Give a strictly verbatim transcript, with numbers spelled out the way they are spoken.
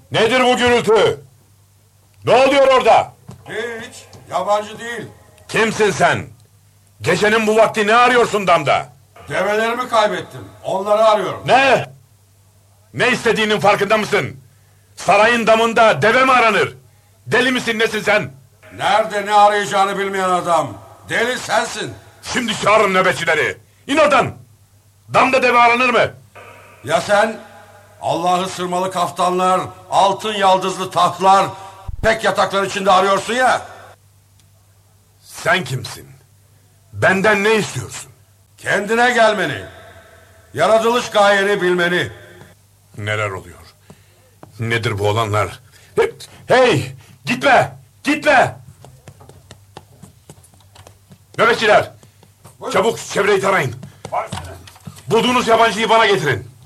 Nedir bu gürültü? Ne oluyor orada? Hiç, yabancı değil. Kimsin sen? Gecenin bu vakti ne arıyorsun damda? Develerimi kaybettim, onları arıyorum. Ne? Ne istediğinin farkında mısın? Sarayın damında deve mi aranır? Deli misin, nesin sen? Nerede ne arayacağını bilmeyen adam. Deli sensin. Şimdi çağırın nöbetçileri. İn oradan. Damda deve aranır mı? Ya sen? Allah'ı sırmalı kaftanlar, altın yaldızlı tahtlar, pek yataklar içinde arıyorsun ya. Sen kimsin? Benden ne istiyorsun? Kendine gelmeni, yaratılış gayeni bilmeni. Neler oluyor? Nedir bu olanlar? Hey! hey gitme! Gitme! Nöbetçiler! Buyurun. Çabuk çevreyi tarayın. Bulduğunuz yabancıyı bana getirin.